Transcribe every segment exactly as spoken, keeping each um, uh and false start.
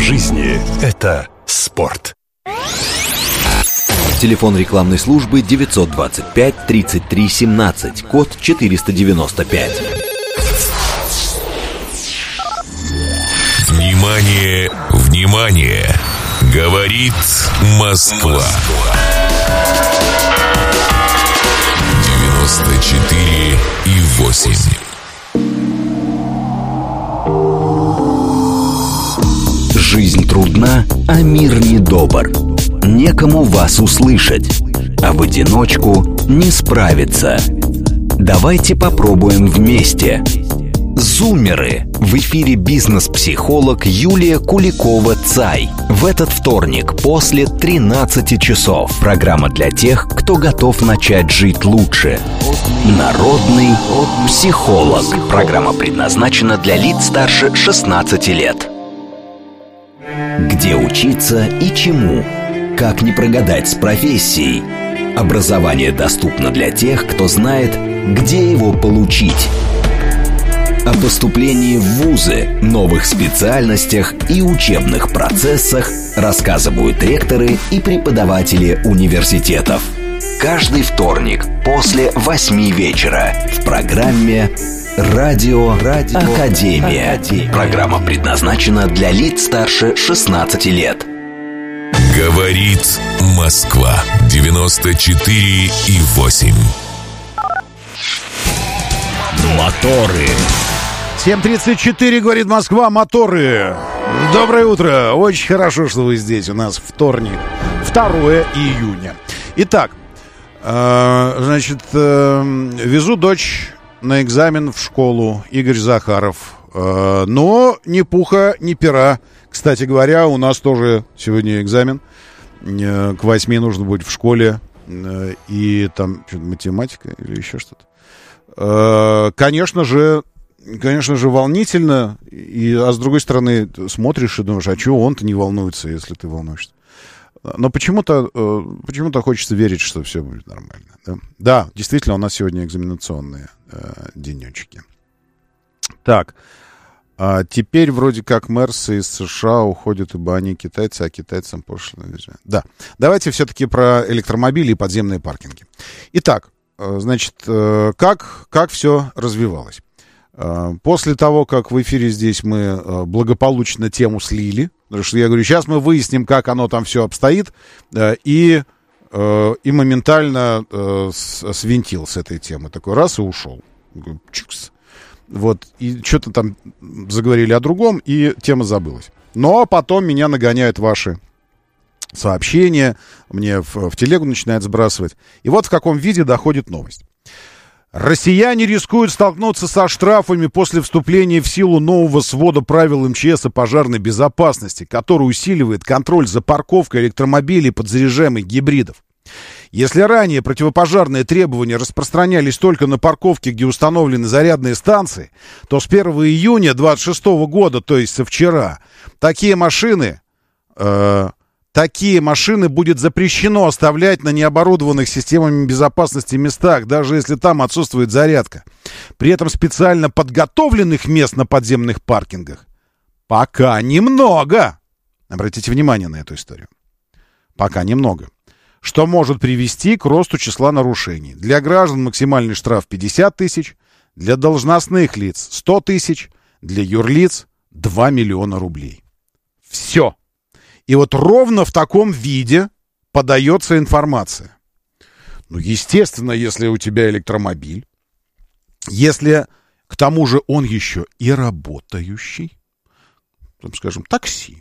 жизни – это спорт. Телефон рекламной службы девятьсот двадцать пять тридцать три семнадцать, код четыреста девяносто пять. Внимание, внимание! Говорит Москва. девяносто четыре и восемь. Жизнь трудна, а мир недобр. Некому вас услышать, а в одиночку не справиться. Давайте попробуем вместе. Зумеры. В эфире бизнес-психолог Юлия Куликова-Цай. В этот вторник после тринадцати часов. Программа для тех, кто готов начать жить лучше. Народный психолог. Программа предназначена для лиц старше шестнадцати лет. Где учиться и чему? Как не прогадать с профессией? Образование доступно для тех, кто знает, где его получить. О поступлении в вузы, новых специальностях и учебных процессах рассказывают ректоры и преподаватели университетов. Каждый вторник после восьми вечера в программе «Радио, Радио Академия». Академия. Программа предназначена для лиц старше шестнадцати лет. Говорит Москва. девяносто четыре и восемь. Моторы. семь тридцать четыре, говорит Москва, моторы. Доброе утро. Очень хорошо, что вы здесь. У нас вторник, второе июня. Итак, э, значит, э, везу дочь на экзамен в школу. Игорь Захаров. Э, но ни пуха, ни пера. Кстати говоря, у нас тоже сегодня экзамен. Э, к восьми нужно быть в школе. Э, и там что-то математика или еще что-то. Э, конечно же, Конечно же, волнительно, и, а с другой стороны, смотришь и думаешь, а чего он-то не волнуется, если ты волнуешься? Но почему-то, э, почему-то хочется верить, что все будет нормально. Да, да, действительно, у нас сегодня экзаменационные э, денечки. Так, а теперь вроде как мэрсы из США уходят, ибо они китайцы, а китайцам пошло. Да, давайте все-таки про электромобили и подземные паркинги. Итак, э, значит, э, как, как все развивалось? После того, как в эфире здесь мы благополучно тему слили, потому что я говорю, сейчас мы выясним, как оно там все обстоит, и, и моментально свинтил с этой темы. Такой раз и ушел. Чикс. Вот, и что-то там заговорили о другом, и тема забылась. Но потом меня нагоняют ваши сообщения, мне в, в телегу начинают сбрасывать. И вот в каком виде доходит новость. Россияне рискуют столкнуться со штрафами после вступления в силу нового свода правил эм че эс и пожарной безопасности, который усиливает контроль за парковкой электромобилей и подзаряжаемых гибридов. Если ранее противопожарные требования распространялись только на парковки, где установлены зарядные станции, то с первого июня двадцать шестого года, то есть со вчера, такие машины... Э- Такие машины будет запрещено оставлять на необорудованных системами безопасности местах, даже если там отсутствует зарядка. При этом специально подготовленных мест на подземных паркингах пока немного. Обратите внимание на эту историю. Пока немного. Что может привести к росту числа нарушений. Для граждан максимальный штраф пятьдесят тысяч, для должностных лиц сто тысяч, для юрлиц два миллиона рублей. Все. И вот ровно в таком виде подается информация. Ну, естественно, если у тебя электромобиль, если к тому же он еще и работающий, там, скажем, такси,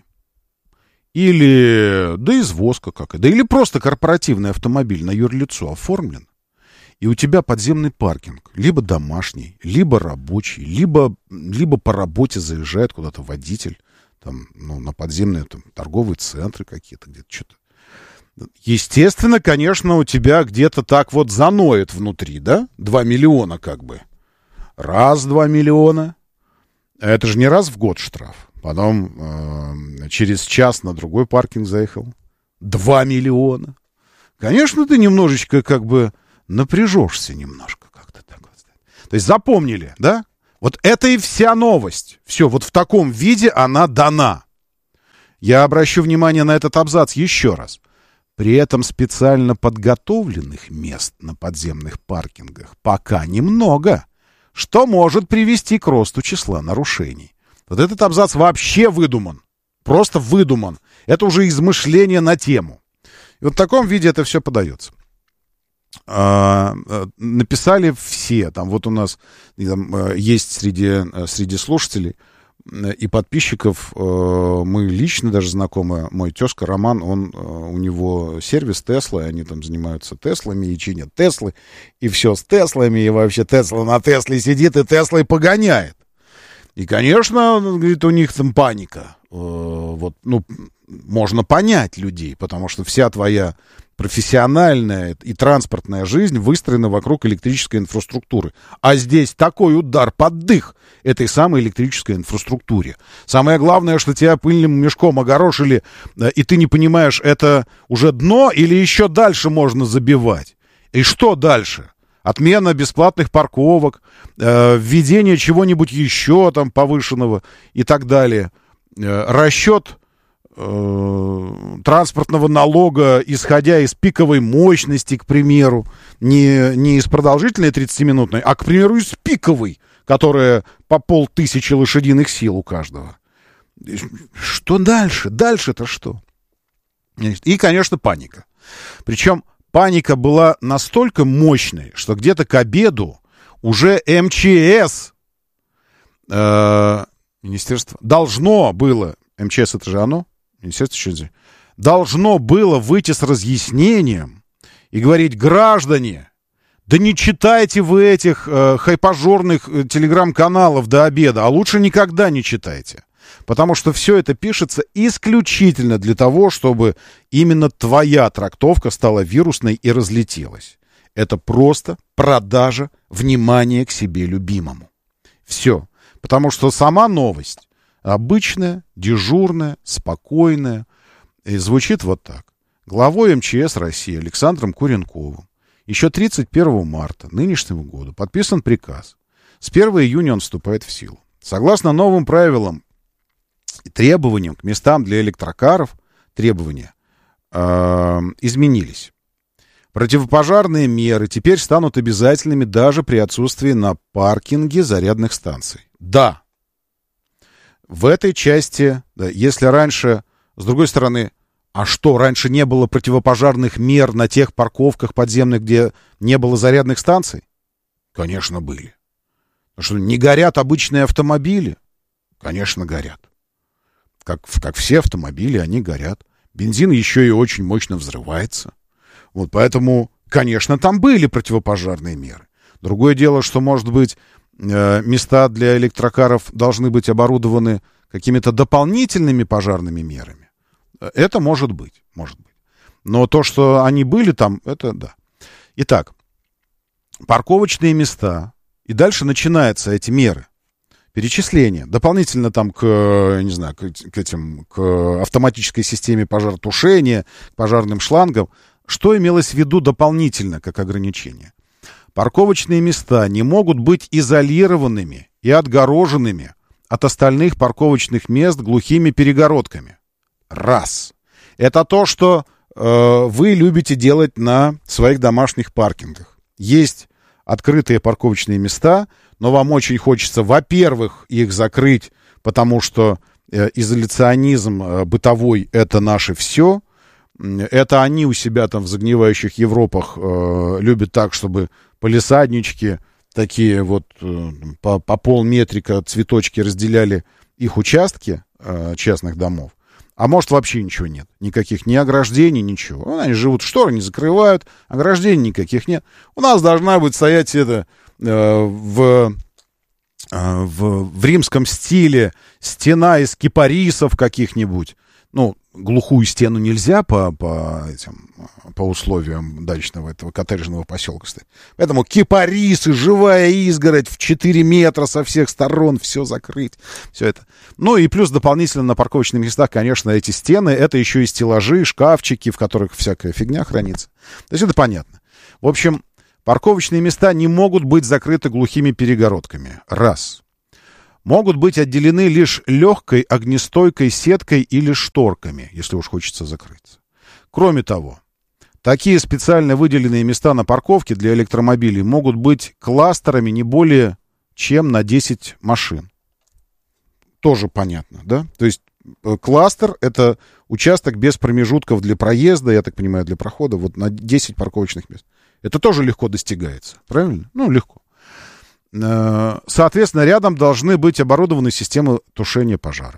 или, да, извозка какая-то, да, или просто корпоративный автомобиль на юрлицо оформлен, и у тебя подземный паркинг, либо домашний, либо рабочий, либо, либо по работе заезжает куда-то водитель, там, ну, на подземные там, торговые центры какие-то, где-то что-то. Естественно, конечно, у тебя где-то так вот заноет внутри, да? Два миллиона как бы. Раз, два миллиона. Это же не раз в год штраф. Потом э, через час на другой паркинг заехал. Два миллиона. Конечно, ты немножечко как бы напряжешься немножко как-то так вот. То есть запомнили, да? Вот это и вся новость. Все, вот в таком виде она дана. Я обращу внимание на этот абзац еще раз. При этом специально подготовленных мест на подземных паркингах пока немного, что может привести к росту числа нарушений. Вот этот абзац вообще выдуман. Просто выдуман. Это уже измышление на тему. И вот в таком виде это все подается. А, написали все. Там вот у нас там, есть среди, среди слушателей и подписчиков, мы лично даже знакомы, мой тезка Роман, он, у него сервис Тесла, и они там занимаются Теслами и чинят Теслы, и все с Теслами, и вообще Тесла на Тесле сидит и Теслой погоняет. И, конечно, говорит, у них там паника. Вот, ну, можно понять людей, потому что вся твоя профессиональная и транспортная жизнь выстроена вокруг электрической инфраструктуры. А здесь такой удар под дых этой самой электрической инфраструктуре. Самое главное, что тебя пыльным мешком огорошили, и ты не понимаешь, это уже дно или еще дальше можно забивать. И что дальше? Отмена бесплатных парковок, э, введение чего-нибудь еще там повышенного и так далее. Э, расчет э, транспортного налога, исходя из пиковой мощности, к примеру, не, не из продолжительной тридцатиминутной, а, к примеру, из пиковой, которая по полтысячи лошадиных сил у каждого. Что дальше? Дальше-то что? И, конечно, паника. Причем паника была настолько мощной, что где-то к обеду уже эм че эс, э, министерство, должно было, эм че эс это же оно, министерство что-то, должно было выйти с разъяснением и говорить: граждане, да не читайте вы этих э, хайпажорных э, телеграм-каналов до обеда, а лучше никогда не читайте. Потому что все это пишется исключительно для того, чтобы именно твоя трактовка стала вирусной и разлетелась. Это просто продажа внимания к себе любимому. Все. Потому что сама новость обычная, дежурная, спокойная. И звучит вот так. Главой эм че эс России Александром Куренковым еще тридцать первого марта нынешнего года подписан приказ. С первого июня он вступает в силу. Согласно новым правилам и требованиям к местам для электрокаров, требования э, изменились. Противопожарные меры теперь станут обязательными даже при отсутствии на паркинге зарядных станций. Да, в этой части, да, если раньше, с другой стороны, а что, раньше не было противопожарных мер на тех парковках подземных, где не было зарядных станций? Конечно, были. Потому что не горят обычные автомобили? Конечно, горят. Как, как все автомобили, они горят. Бензин еще и очень мощно взрывается. Вот поэтому, конечно, там были противопожарные меры. Другое дело, что, может быть, э, места для электрокаров должны быть оборудованы какими-то дополнительными пожарными мерами. Это может быть, может быть. Но то, что они были там, это да. Итак, парковочные места. И дальше начинаются эти меры. Перечисление. Дополнительно там к, не знаю, к, к этим, к автоматической системе пожаротушения, к пожарным шлангам. Что имелось в виду дополнительно, как ограничение? Парковочные места не могут быть изолированными и отгороженными от остальных парковочных мест глухими перегородками. Раз. Это то, что э, вы любите делать на своих домашних паркингах. Есть открытые парковочные места, но вам очень хочется, во-первых, их закрыть, потому что э, изоляционизм э, бытовой — это наше все. Это они у себя там в загнивающих Европах э, любят так, чтобы палисаднички такие вот э, по, по полметрика цветочки разделяли их участки э, частных домов. А может, вообще ничего нет. Никаких ни ограждений, ничего. Они живут, шторы не закрывают, ограждений никаких нет. У нас должна быть стоять это э, в, э, в, в римском стиле стена из кипарисов каких-нибудь. Ну, глухую стену нельзя по, по, этим, по условиям дачного этого коттеджного поселка стоять. Поэтому кипарисы, живая изгородь в четыре метра со всех сторон, все закрыть, все это. Ну и плюс дополнительно на парковочных местах, конечно, эти стены, это еще и стеллажи, шкафчики, в которых всякая фигня хранится. То есть это понятно. В общем, парковочные места не могут быть закрыты глухими перегородками. Раз. могут быть отделены лишь легкой огнестойкой сеткой или шторками, если уж хочется закрыться. Кроме того, такие специально выделенные места на парковке для электромобилей могут быть кластерами не более чем на десять машин. Тоже понятно, да? То есть кластер — это участок без промежутков для проезда, я так понимаю, для прохода, вот на десять парковочных мест. Это тоже легко достигается, правильно? Ну, легко. Соответственно, рядом должны быть оборудованы системы тушения пожара.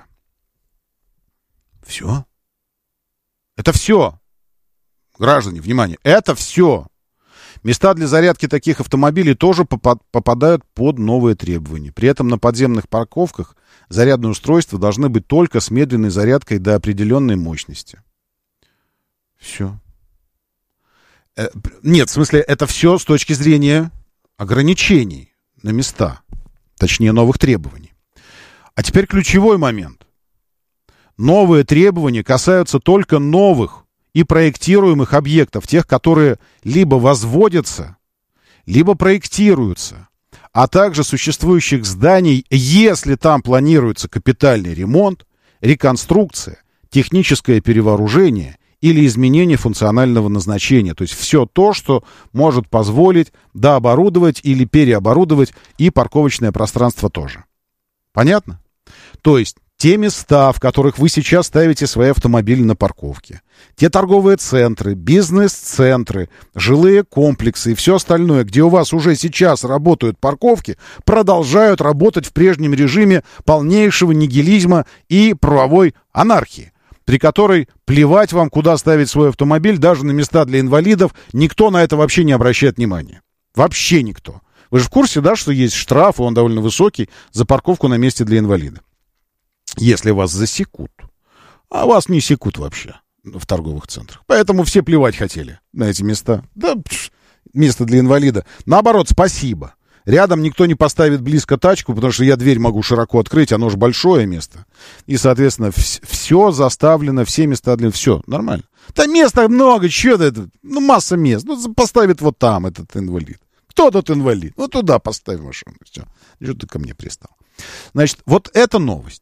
Все. Это все. Граждане, внимание, это все. Места для зарядки таких автомобилей тоже попадают под новые требования. При этом на подземных парковках зарядные устройства должны быть только с медленной зарядкой до определенной мощности. Все. Нет, в смысле, это все с точки зрения ограничений на места, точнее, новых требований. А теперь ключевой момент. Новые требования касаются только новых и проектируемых объектов, тех, которые либо возводятся, либо проектируются, а также существующих зданий, если там планируется капитальный ремонт, реконструкция, техническое перевооружение или изменение функционального назначения. То есть все то, что может позволить дооборудовать или переоборудовать, и парковочное пространство тоже. Понятно? То есть те места, в которых вы сейчас ставите свои автомобили на парковке, те торговые центры, бизнес-центры, жилые комплексы и все остальное, где у вас уже сейчас работают парковки, продолжают работать в прежнем режиме полнейшего нигилизма и правовой анархии, при которой плевать вам, куда ставить свой автомобиль, даже на места для инвалидов, никто на это вообще не обращает внимания. Вообще никто. Вы же в курсе, да, что есть штраф, и он довольно высокий, за парковку на месте для инвалида. Если вас засекут. А вас не секут вообще в торговых центрах. Поэтому все плевать хотели на эти места. Да, пш, место для инвалида. Наоборот, спасибо. Рядом никто не поставит близко тачку, потому что я дверь могу широко открыть, оно же большое место. И, соответственно, вс- все заставлено, все места для... Все, нормально. Там места много, что это? Ну, масса мест. Ну, поставит вот там этот инвалид. Кто тут инвалид? Ну, туда поставь машину. Все. Что ты ко мне пристал? Значит, вот это новость.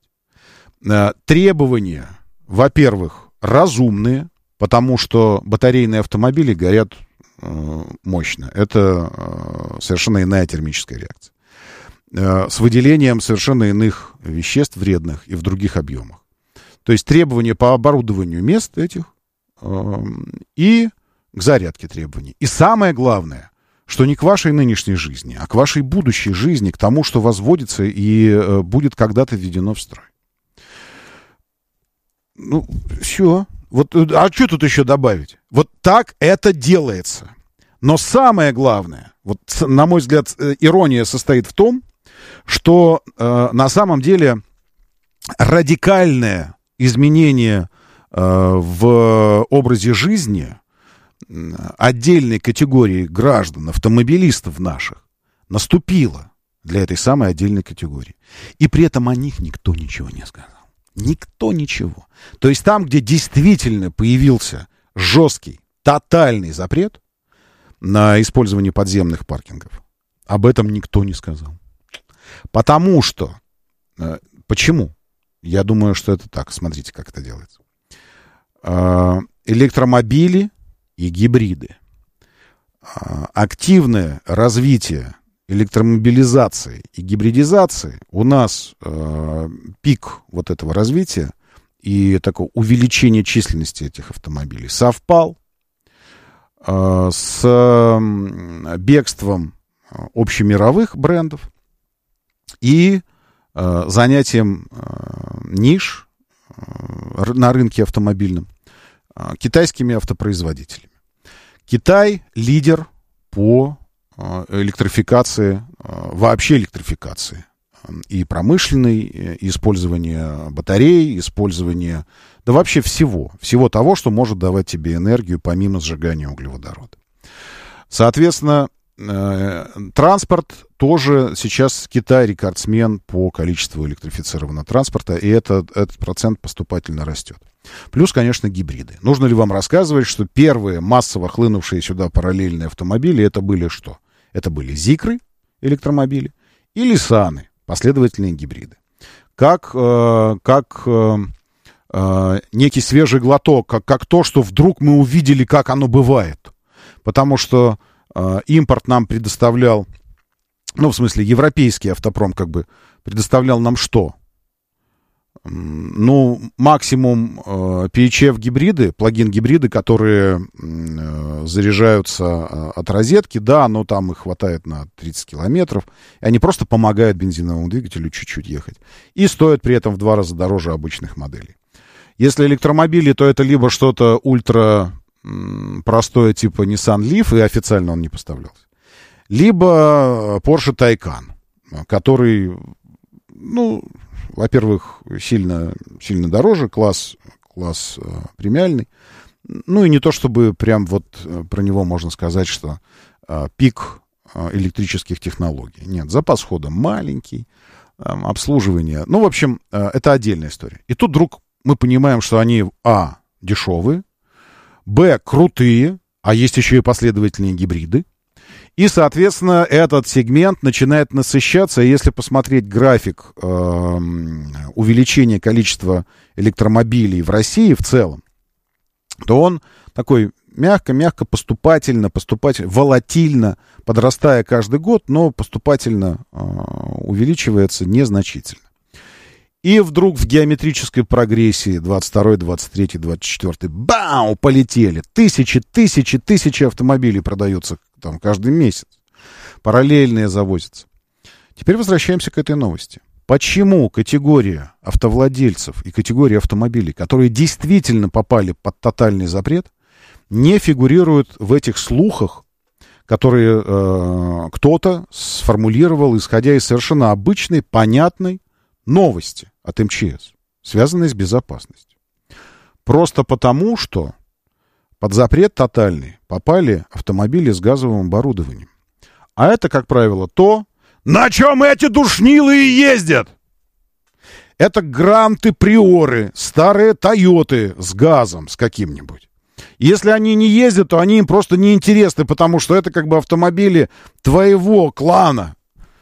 Требования, во-первых, разумные, потому что батарейные автомобили горят э, мощно. Это э, совершенно иная термическая реакция. Э, с выделением совершенно иных веществ вредных и в других объемах. То есть требования по оборудованию мест этих э, и к зарядке требований. И самое главное, что не к вашей нынешней жизни, а к вашей будущей жизни, к тому, что возводится и э, будет когда-то введено в строй. Ну, все. Вот, а что тут еще добавить? Вот так это делается. Но самое главное, вот, на мой взгляд, ирония состоит в том, что э, на самом деле радикальное изменение э, в образе жизни отдельной категории граждан, автомобилистов наших, наступило для этой самой отдельной категории. И при этом о них никто ничего не сказал. Никто ничего. То есть там, где действительно появился жесткий, тотальный запрет на использование подземных паркингов, об этом никто не сказал. Потому что... Э, почему? Я думаю, что это так. Смотрите, как это делается. Э, электромобили и гибриды. Э, активное развитие электромобилизации и гибридизации у нас э, пик вот этого развития и такое увеличение численности этих автомобилей совпал э, с э, бегством общемировых брендов и э, занятием э, ниш э, на рынке автомобильном э, китайскими автопроизводителями. Китай лидер по электрификации, вообще электрификации. И промышленной, и использование батарей, использование, да вообще всего. Всего того, что может давать тебе энергию, помимо сжигания углеводорода. Соответственно, э, транспорт тоже сейчас Китай рекордсмен по количеству электрифицированного транспорта, и этот, этот процент поступательно растет. Плюс, конечно, гибриды. Нужно ли вам рассказывать, что первые массово хлынувшие сюда параллельные автомобили, это были что? Это были Зикры, электромобили, и Лисаны, последовательные гибриды. Как, э, как э, э, некий свежий глоток, как, как то, что вдруг мы увидели, как оно бывает. Потому что э, импорт нам предоставлял, ну, в смысле, европейский автопром как бы предоставлял нам что? Ну, максимум э, пи эйч эф-гибриды, плагин-гибриды, которые э, заряжаются э, от розетки, да, но там их хватает на тридцать километров, и они просто помогают бензиновому двигателю чуть-чуть ехать. И стоят при этом в два раза дороже обычных моделей. Если электромобили, то это либо что-то ультра м, простое, типа Nissan Leaf, и официально он не поставлялся, либо Porsche Taycan, который, ну... Во-первых, сильно, сильно дороже, класс, класс э, премиальный. Ну и не то, чтобы прям вот э, про него можно сказать, что э, пик э, электрических технологий. Нет, запас хода маленький, э, обслуживание. Ну, в общем, э, это отдельная история. И тут вдруг мы понимаем, что они, а, дешевые, б, крутые, а есть еще и последовательные гибриды. И, соответственно, этот сегмент начинает насыщаться. И если посмотреть график э, увеличения количества электромобилей в России в целом, то он такой мягко-мягко, поступательно, поступательно, волатильно, подрастая каждый год, но поступательно э, увеличивается незначительно. И вдруг в геометрической прогрессии двадцать второй, двадцать третий, двадцать четвёртый, бау, полетели. Тысячи, тысячи, тысячи автомобилей продаются там каждый месяц. Параллельные завозятся. Теперь возвращаемся к этой новости. Почему категория автовладельцев и категория автомобилей, которые действительно попали под тотальный запрет, не фигурируют в этих слухах, которые э, кто-то сформулировал, исходя из совершенно обычной, понятной новости от эм че эс, связанной с безопасностью? Просто потому, что под запрет тотальный попали автомобили с газовым оборудованием. А это, как правило, то, на чем эти душнилы и ездят. Это гранты, приоры, старые Тойоты с газом, с каким-нибудь. Если они не ездят, то они им просто неинтересны, потому что это как бы автомобили твоего клана.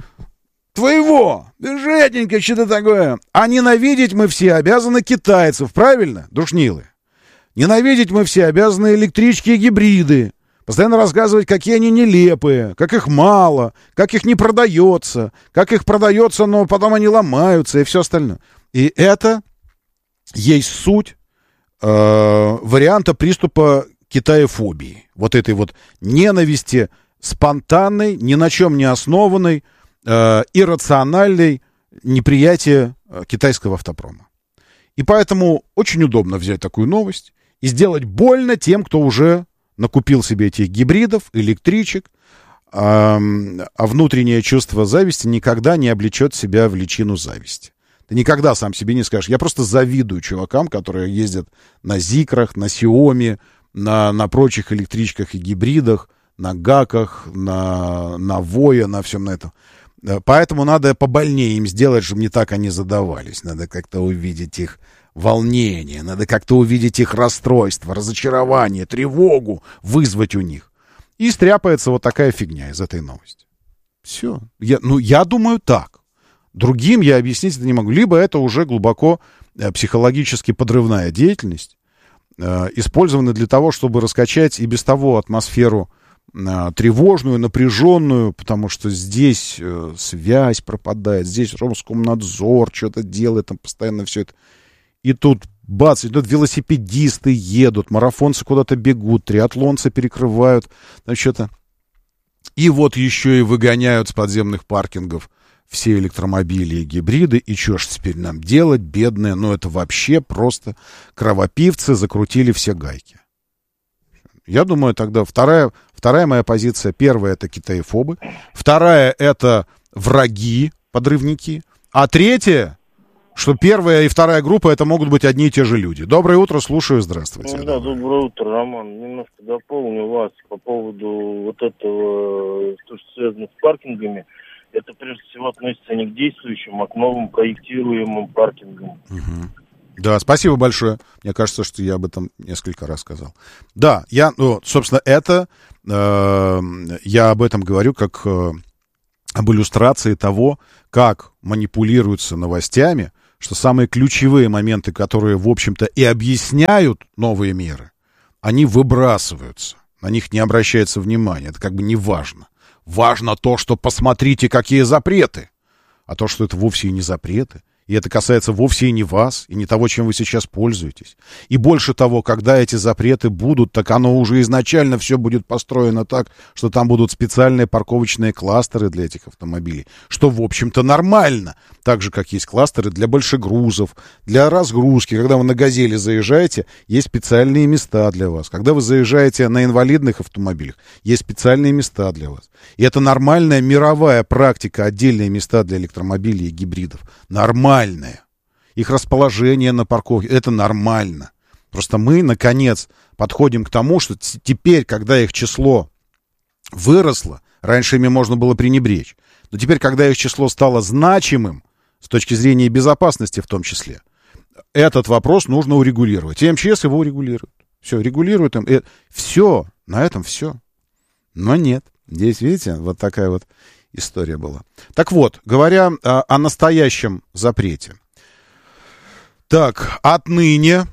Твоего! Бюджетненько, что-то такое. А ненавидеть мы все обязаны китайцев, правильно, душнилы? Ненавидеть мы все обязаны электрички и гибриды. Постоянно рассказывать, какие они нелепые, как их мало, как их не продается, как их продается, но потом они ломаются и все остальное. И это есть суть э, варианта приступа китаефобии. Вот этой вот ненависти спонтанной, ни на чем не основанной, э, иррациональной неприятия э, китайского автопрома. И поэтому очень удобно взять такую новость и сделать больно тем, кто уже накупил себе этих гибридов, электричек, а, а внутреннее чувство зависти никогда не облечет себя в личину зависти. Ты никогда сам себе не скажешь: я просто завидую чувакам, которые ездят на Зикрах, на Сиоми, на, на прочих электричках и гибридах, на Гаках, на, на Вое, на всем на этом. Поэтому надо побольнее им сделать, чтобы не так они задавались. Надо как-то увидеть их волнение, надо как-то увидеть их расстройство, разочарование, тревогу вызвать у них. И стряпается вот такая фигня из этой новости. Все. Я, ну, я думаю так. Другим я объяснить это не могу. Либо это уже глубоко э, психологически подрывная деятельность, э, использована для того, чтобы раскачать и без того атмосферу э, тревожную, напряженную, потому что здесь э, связь пропадает, здесь Роскомнадзор что-то делает, там постоянно все это. И тут, бац, идут велосипедисты, едут, марафонцы куда-то бегут, триатлонцы перекрывают, там что-то. И вот еще и выгоняют с подземных паркингов все электромобили и гибриды. И что ж теперь нам делать, бедные? Ну, это вообще просто кровопивцы закрутили все гайки. Я думаю, тогда вторая, вторая моя позиция. Первая — это китаефобы. Вторая — это враги, подрывники. А третья... что первая и вторая группа — это могут быть одни и те же люди. Доброе утро, слушаю, здравствуйте. Ну, да, доброе утро, Роман. Немножко дополню вас по поводу вот этого, то, что связано с паркингами. Это прежде всего относится не к действующим, а к новым проектируемым паркингам. Угу. Да, спасибо большое. Мне кажется, что я об этом несколько раз сказал. Да, я, ну, собственно, это, э, я об этом говорю как... Э, об иллюстрации того, как манипулируются новостями, что самые ключевые моменты, которые, в общем-то, и объясняют новые меры, они выбрасываются, на них не обращается внимания, это как бы не важно. Важно то, что посмотрите, какие запреты, а то, что это вовсе и не запреты. И это касается вовсе и не вас, и не того, чем вы сейчас пользуетесь. И больше того, когда эти запреты будут, так оно уже изначально все будет построено так, что там будут специальные парковочные кластеры для этих автомобилей, что, в общем-то, нормально. Так же, как есть кластеры для большегрузов, для разгрузки. Когда вы на «Газели» заезжаете, есть специальные места для вас. Когда вы заезжаете на инвалидных автомобилях, есть специальные места для вас. И это нормальная мировая практика, отдельные места для электромобилей и гибридов. Нормально. Нормальное. Их расположение на парковке, это нормально. Просто мы, наконец, подходим к тому, что теперь, когда их число выросло, раньше ими можно было пренебречь, но теперь, когда их число стало значимым, с точки зрения безопасности в том числе, этот вопрос нужно урегулировать. И эм че эс его урегулирует. Все, регулирует им. И все, на этом все. Но нет. Здесь, видите, вот такая вот история была. Так вот, говоря о, о настоящем запрете. Так, отныне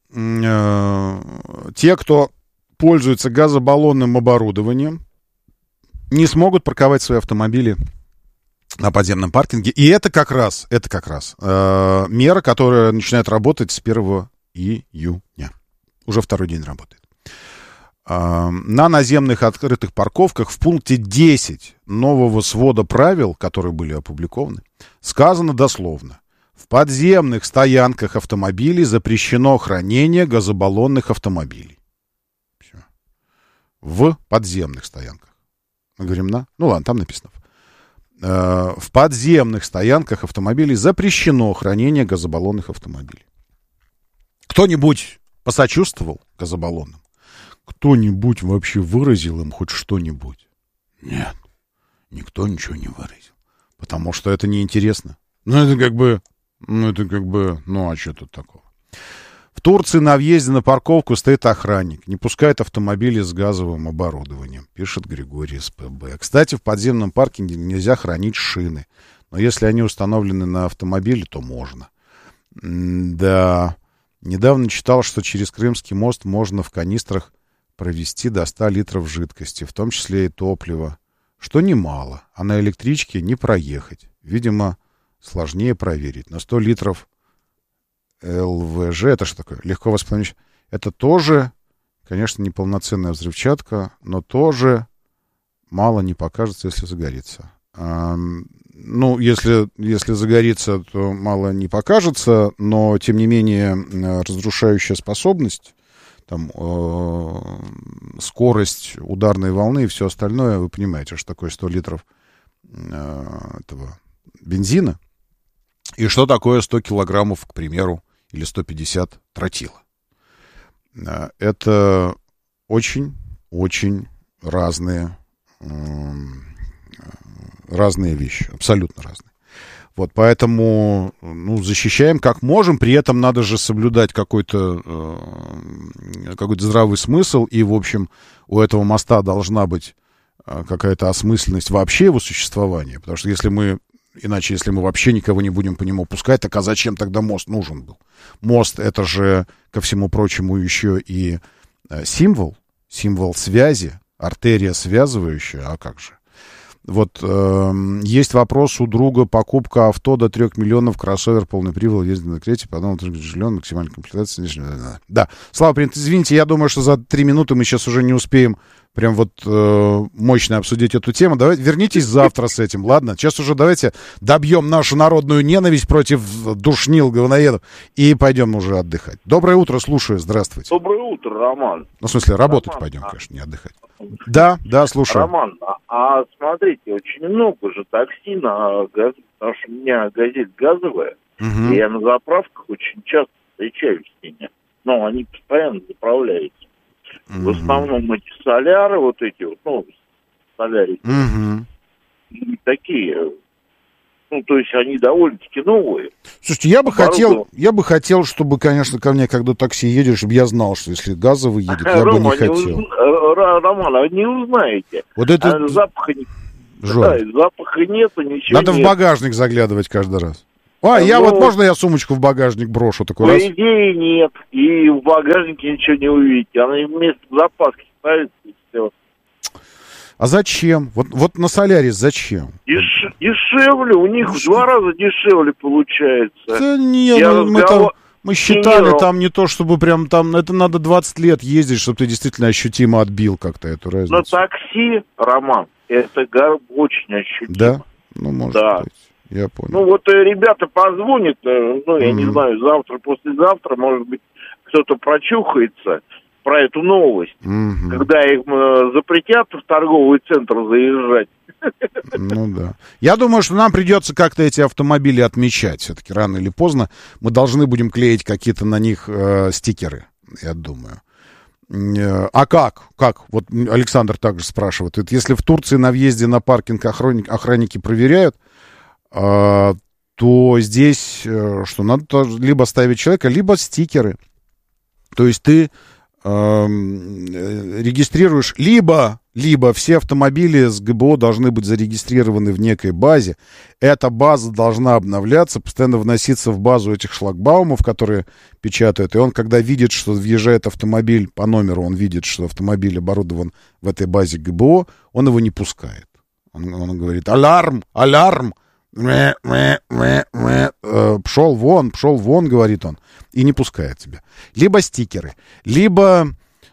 э, те, кто пользуется газобаллонным оборудованием, не смогут парковать свои автомобили на подземном паркинге. И это как раз, это как раз э, мера, которая начинает работать с первого июня. Уже второй день работает. На наземных открытых парковках в пункте десять нового свода правил, которые были опубликованы, сказано дословно: в подземных стоянках автомобилей запрещено хранение газобаллонных автомобилей. Все. В подземных стоянках. Мы говорим на? Ну ладно, там написано. В подземных стоянках автомобилей запрещено хранение газобаллонных автомобилей. Кто-нибудь посочувствовал газобаллонным? Кто-нибудь вообще выразил им хоть что-нибудь? Нет, никто ничего не выразил. Потому что это неинтересно. Ну, это как бы, ну, это как бы, ну, а что тут такого? В Турции на въезде на парковку стоит охранник. Не пускает автомобили с газовым оборудованием, пишет Григорий СПБ. Кстати, в подземном паркинге нельзя хранить шины. Но если они установлены на автомобиле, то можно. Да. Недавно читал, что через Крымский мост можно в канистрах провести до ста литров жидкости, в том числе и топлива, что немало, а на электричке не проехать. Видимо, сложнее проверить. На сто литров эл вэ жэ, это что такое? Легко воспламеняющее. Это тоже, конечно, неполноценная взрывчатка, но тоже мало не покажется, если загорится. А, ну, если, если загорится, то мало не покажется, но, тем не менее, разрушающая способность, там, э, скорость ударной волны и все остальное, вы понимаете, что такое сто литров э, этого бензина, и что такое сто килограммов, к примеру, или сто пятьдесят тротила. Э, это очень-очень разные, э, разные вещи, абсолютно разные. Вот, поэтому, ну, защищаем как можем, при этом надо же соблюдать какой-то, э, какой-то здравый смысл, и, в общем, у этого моста должна быть э, какая-то осмысленность вообще его существования, потому что если мы, иначе, если мы вообще никого не будем по нему пускать, так а зачем тогда мост нужен был? Мост — это же, ко всему прочему, еще и э, символ, символ связи, артерия связывающая, а как же? Вот э, есть вопрос у друга: покупка авто до трех миллионов, кроссовер, полный привод, ездит на крете, потом жильон, максимальная комплектация. Да, Слава, принято, извините, я думаю, что за три минуты мы сейчас уже не успеем прям вот э, мощно обсудить эту тему. Давайте вернитесь завтра с этим, ладно? Сейчас уже давайте добьем нашу народную ненависть против душнил, говноедов, и пойдем уже отдыхать. Доброе утро, слушаю, здравствуйте. Доброе утро, Роман. Ну, в смысле, работать Роман, пойдем, а... конечно, не отдыхать. Да, да, слушаю. Роман, а, а смотрите, очень много же такси на газ, потому что у меня «Газель» газовая, Угу. и я на заправках очень часто встречаюсь с ними. Но они постоянно заправляются. Угу. В основном эти соляры, вот эти вот, ну, солярики, Угу. такие, ну, то есть они довольно-таки новые. Слушайте, я бы Оборудован. хотел, я бы хотел, чтобы, конечно, ко мне, когда такси едешь, чтобы я знал, что если газовый едет, я бы не Рома, хотел. Уз... Роман, а вы не узнаете. Вот это... А запаха не... Жор. Да, запаха нету, ничего Надо нет. в багажник заглядывать каждый раз. А, Ну, я вот, можно я сумочку в багажник брошу такой По раз? идее нет. И в багажнике ничего не увидите. Она вместо запаски ставится и все. А зачем? Вот, вот на Солярис зачем? Деш- дешевле, у них в два раза дешевле получается. Да нет, Я ну, мы, разговор- там, мы считали Не, не, там не то, чтобы прям там, это надо двадцать лет ездить, чтобы ты действительно ощутимо отбил как-то эту разницу. На такси, Роман, это гор- очень ощутимо. Да? Ну, может Да. быть. Я понял. Ну вот э, ребята позвонят, э, ну я Мгм. не знаю, завтра, послезавтра, может быть, кто-то прочухается про эту новость, Мгм. когда им э, запретят в торговый центр заезжать. Ну да. Я думаю, что нам придется как-то эти автомобили отмечать. Все-таки рано или поздно мы должны будем клеить какие-то на них э, стикеры, я думаю. Э, А как? Как? Вот Александр также спрашивает. Вот если в Турции на въезде на паркинг охранники, охранники проверяют, э, то здесь э, что? Надо тоже либо ставить человека, либо стикеры. То есть ты эм, э, регистрируешь либо, либо все автомобили с ГБО должны быть зарегистрированы в некой базе. Эта база должна обновляться, постоянно вноситься в базу этих шлагбаумов, которые печатают. И он, когда видит, что въезжает автомобиль по номеру, он видит, что автомобиль оборудован в этой базе ГБО, он его не пускает. Он, он говорит: алярм, алярм, мэ, мэ, мэ, мэ. Э, пшел вон, пшел вон, говорит он, и не пускает тебя. Либо стикеры, либо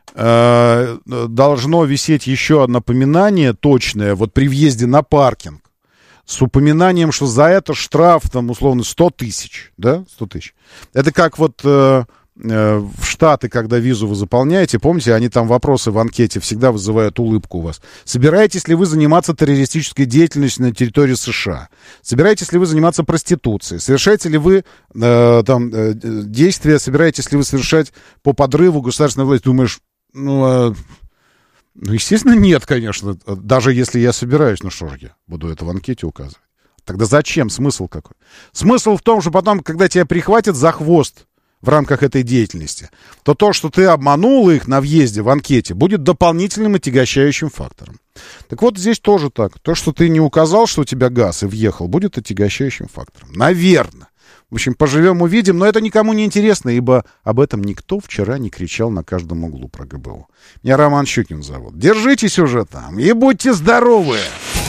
э, должно висеть еще напоминание точное, вот при въезде на паркинг, с упоминанием, что за это штраф, там, условно, сто тысяч, да, сто тысяч. Это как вот э, э, в Штаты, когда визу вы заполняете, помните, они там вопросы в анкете всегда вызывают улыбку у вас. Собираетесь ли вы заниматься террористической деятельностью на территории США? Собираетесь ли вы заниматься проституцией? Совершаете ли вы э, там э, действия, собираетесь ли вы совершать по подрыву государственной власти? Думаешь, ну... Э, Ну, естественно, нет, конечно. Даже если я собираюсь, ну что же я буду это в анкете указывать? Тогда зачем? Смысл какой? Смысл в том, что потом, когда тебя прихватят за хвост в рамках этой деятельности, то то, что ты обманул их на въезде в анкете, будет дополнительным отягощающим фактором. Так вот, здесь тоже так. То, что ты не указал, что у тебя газ, и въехал, будет отягощающим фактором. Наверное. В общем, поживем, увидим, но это никому не интересно, ибо об этом никто вчера не кричал на каждом углу про ГБО. Меня Роман Щукин зовут. Держитесь уже там и будьте здоровы!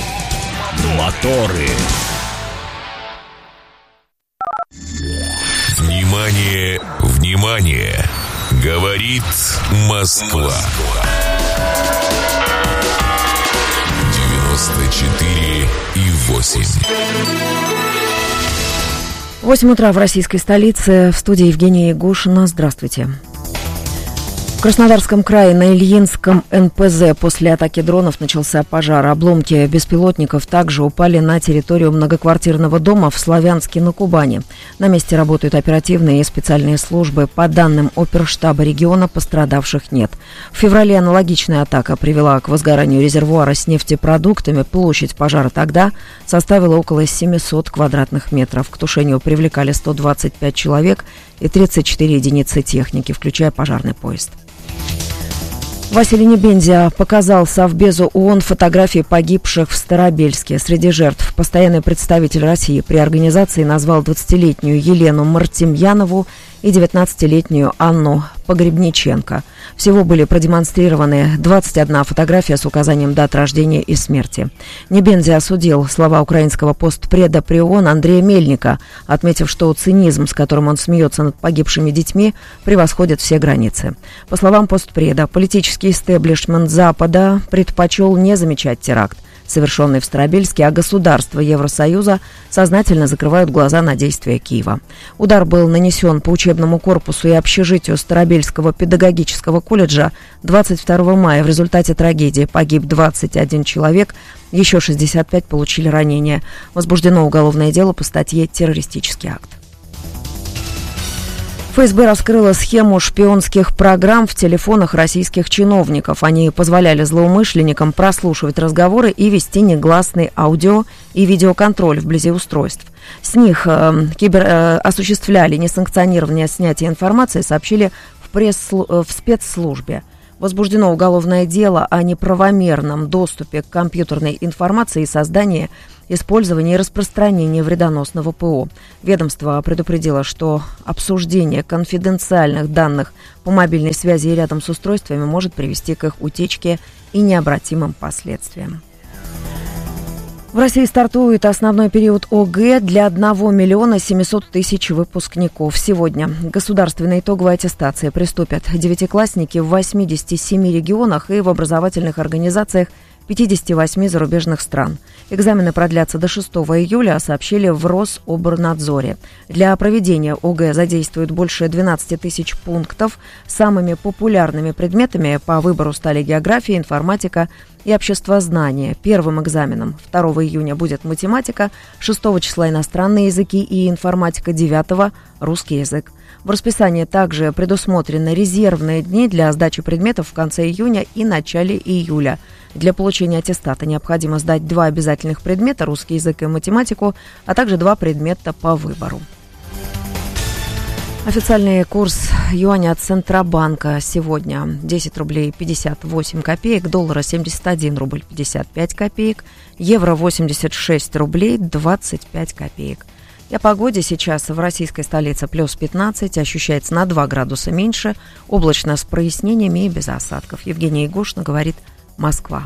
Моторы. Внимание, внимание! Говорит Москва. девяносто четыре и восемь. восемь утра в российской столице. В студии Евгения Ягушина. Здравствуйте. В Краснодарском крае на Ильинском эн пэ зэ после атаки дронов начался пожар. Обломки беспилотников также упали на территорию многоквартирного дома в Славянске на Кубани. На месте работают оперативные и специальные службы. По данным оперштаба региона, пострадавших нет. В феврале аналогичная атака привела к возгоранию резервуара с нефтепродуктами. Площадь пожара тогда составила около семьсот квадратных метров. К тушению привлекали сто двадцать пять человек и тридцать четыре единицы техники, включая пожарный поезд. Василий Небензя показал Совбезу ООН фотографии погибших в Старобельске. Среди жертв постоянный представитель России при организации назвал двадцатилетнюю Елену Мартемьянову и девятнадцатилетнюю Анну Погребниченко. Всего были продемонстрированы двадцать одна фотография с указанием дат рождения и смерти. Небензя осудил слова украинского постпреда при ООН Андрея Мельника, отметив, что цинизм, с которым он смеется над погибшими детьми, превосходит все границы. По словам постпреда, политический истеблишмент Запада предпочел не замечать теракт, совершенный в Старобельске, а государства Евросоюза сознательно закрывают глаза на действия Киева. Удар был нанесен по учебному корпусу и общежитию Старобельского педагогического колледжа двадцать второго мая. В результате трагедии погиб двадцать один человек, еще шестьдесят пять получили ранения. Возбуждено уголовное дело по статье «Террористический акт». эф эс бэ раскрыла схему шпионских программ в телефонах российских чиновников. Они позволяли злоумышленникам прослушивать разговоры и вести негласный аудио- и видеоконтроль вблизи устройств. С них э, кибер, э, осуществляли несанкционированное снятие информации, сообщили в, пресс, в спецслужбе. Возбуждено уголовное дело о неправомерном доступе к компьютерной информации и создании, использовании и распространении вредоносного ПО. Ведомство предупредило, что обсуждение конфиденциальных данных по мобильной связи и рядом с устройствами может привести к их утечке и необратимым последствиям. В России стартует основной период ОГЭ для одного миллиона семисот тысяч выпускников. Сегодня государственная итоговая аттестация приступят девятиклассники в восьмидесяти семи регионах и в образовательных организациях пятидесяти восьми зарубежных стран. Экзамены продлятся до шестого июля, сообщили в Рособорнадзоре. Для проведения ОГЭ задействуют больше двенадцати тысяч пунктов. Самыми популярными предметами по выбору стали география, информатика и обществознание. Первым экзаменом второго июня будет математика, шестого числа иностранные языки и информатика, девятого русский язык. В расписании также предусмотрены резервные дни для сдачи предметов в конце июня и начале июля. Для получения аттестата необходимо сдать два обязательных предмета – русский язык и математику, а также два предмета по выбору. Официальный курс юаня от Центробанка сегодня десять рублей пятьдесят восемь копеек, доллара семьдесят один рубль пятьдесят пять копеек, евро восемьдесят шесть рублей двадцать пять копеек. И о погоде сейчас в российской столице плюс пятнадцать, ощущается на два градуса меньше, облачно с прояснениями и без осадков. Евгения Егошина говорит «Москва».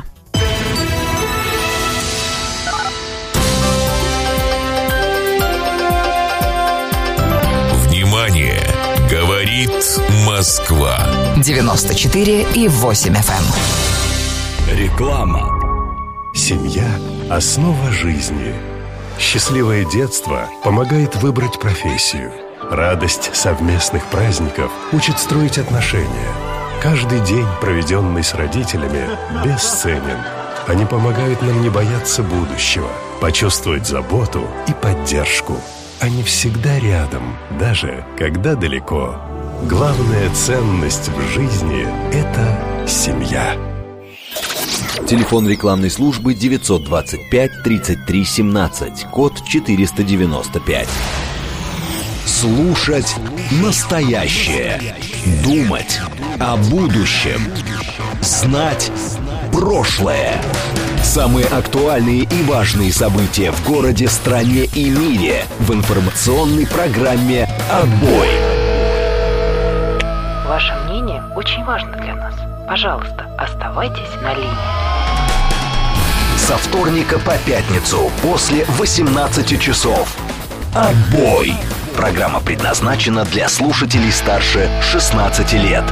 Внимание! Говорит Москва. девяносто четыре и восемь эф эм. Реклама. Семья – основа жизни. Счастливое детство помогает выбрать профессию. Радость совместных праздников учит строить отношения. Каждый день, проведенный с родителями, бесценен. Они помогают нам не бояться будущего, почувствовать заботу и поддержку. Они всегда рядом, даже когда далеко. Главная ценность в жизни – это семья. Телефон рекламной службы девятьсот двадцать пять тридцать три семнадцать, код четыреста девяносто пять. Слушать настоящее. Думать о будущем. Знать прошлое. Самые актуальные и важные события в городе, стране и мире в информационной программе «Отбой». Ваше мнение очень важно для нас. Пожалуйста, оставайтесь на линии. Со вторника по пятницу после восемнадцати часов. «Отбой». Программа предназначена для слушателей старше шестнадцати лет.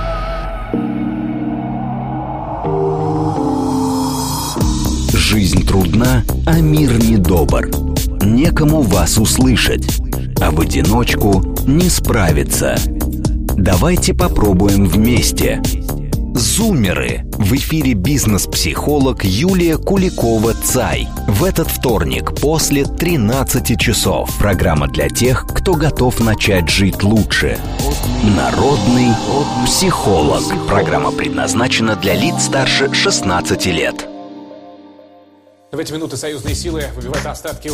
Жизнь трудна, а мир недобр. Некому вас услышать, а в одиночку не справиться. Давайте попробуем вместе. Зумеры. В эфире бизнес-психолог Юлия Куликова-Цай. В этот вторник после тринадцати часов. Программа для тех, кто готов начать жить лучше. Народный психолог. Программа предназначена для лиц старше шестнадцати лет. В эти минуты союзные силы выбивают остатки